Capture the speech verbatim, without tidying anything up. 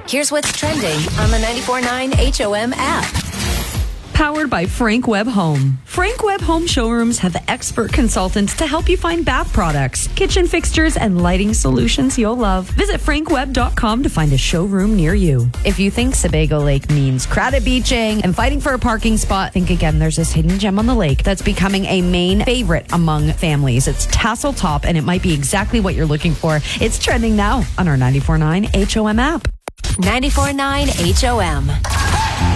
Here's what's trending on the ninety-four point nine H O M app. Powered by Frank Webb Home. Frank Webb Home showrooms have expert consultants to help you find bath products, kitchen fixtures, and lighting solutions you'll love. Visit frank webb dot com to find a showroom near you. If you think Sebago Lake means crowded beaching and fighting for a parking spot, think again. There's this hidden gem on the lake that's becoming a main favorite among families. It's Tassel Top, and it might be exactly what you're looking for. It's trending now on our ninety-four point nine H O M app. ninety-four point nine H O M.